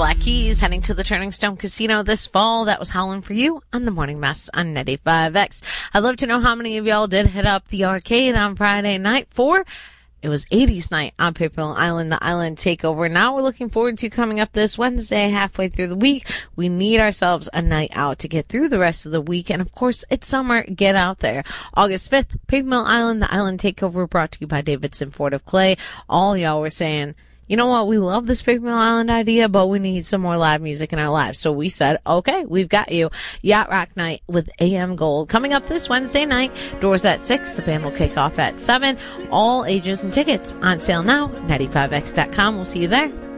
Black Keys heading to the Turning Stone Casino this fall. That was Howlin' for You on the Morning Mess on 95X. I'd love to know how many of y'all did hit up the arcade on Friday night for it was 80s night on Paper Mill Island, the Island Takeover. Now we're looking forward to coming up this Wednesday, halfway through the week. We need ourselves a night out to get through the rest of the week. And of course, it's summer. Get out there. August 5th, Paper Mill Island, the Island Takeover, brought to you by Davidson Ford of Clay. All y'all were saying, you know what, we love this Paper Mill Island idea, but we need some more live music in our lives. So we said, okay, we've got you. Yacht Rock Night with AM Gold. Coming up this Wednesday night, doors at 6, the band will kick off at 7. All ages and tickets on sale now, 95x.com. We'll see you there.